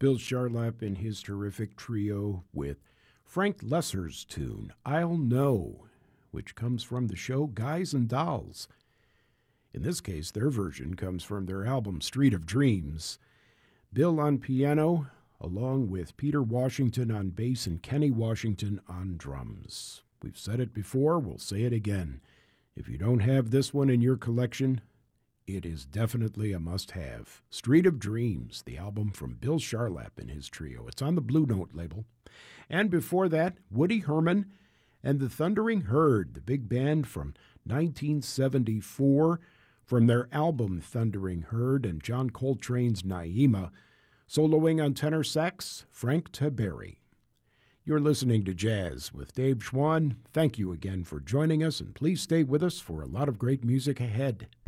Bill Charlap and his terrific trio with Frank Lesser's tune, I'll Know, which comes from the show Guys and Dolls. In this case, their version comes from their album Street of Dreams. Bill on piano, along with Peter Washington on bass and Kenny Washington on drums. We've said it before, we'll say it again. If you don't have this one in your collection, it is definitely a must-have. Street of Dreams, the album from Bill Charlap and his trio. It's on the Blue Note label. And before that, Woody Herman and the Thundering Herd, the big band from 1974, from their album Thundering Herd and John Coltrane's Naima, soloing on tenor sax, Frank Tiberi. You're listening to Jazz with Dave Schwann. Thank you again for joining us, and please stay with us for a lot of great music ahead.